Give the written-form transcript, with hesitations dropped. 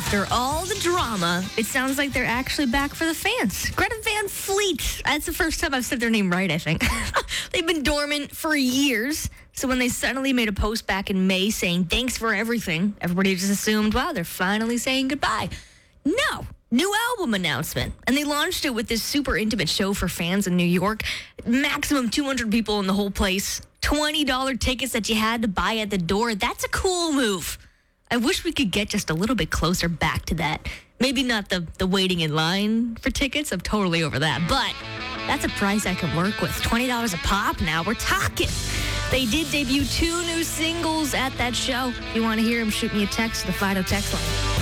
After all the drama, it sounds like they're actually back for the fans. Greta Van Fleet. That's the first time I've said their name right, I think. They've been dormant for years. So when they suddenly made a post back in May saying thanks for everything, everybody just assumed, wow, they're finally saying goodbye. No. New album announcement. And they launched it with this super intimate show for fans in New York. Maximum 200 people in the whole place. $20 tickets that you had to buy at the door. That's a cool move. I wish we could get just a little bit closer back to that. Maybe not the waiting in line for tickets. I'm totally over that. But that's a price I can work with. $20 a pop now. We're talking. They did debut 2 new singles at that show. If you want to hear them, shoot me a text to the Fido text line.